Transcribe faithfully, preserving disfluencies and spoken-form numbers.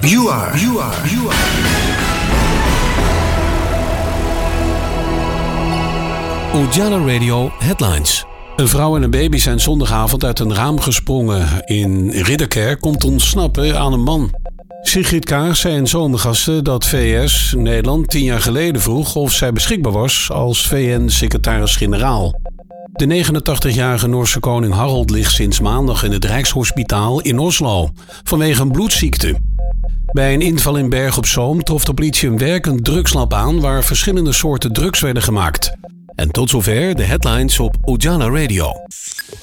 You are, you are, you are. Ujala Radio Headlines. Een vrouw en een baby zijn zondagavond uit een raam gesprongen. In Ridderkerk komt ontsnappen aan een man. Sigrid Kaag zei in Zomergasten dat V S Nederland tien jaar geleden vroeg of zij beschikbaar was als V N-secretaris-generaal. De negenentachtigjarige Noorse koning Harald ligt sinds maandag in het Rijkshospitaal in Oslo vanwege een bloedziekte. Bij een inval in Berg op Zoom trof de politie een werkend drugslab aan waar verschillende soorten drugs werden gemaakt. En tot zover de headlines op Ujala Radio.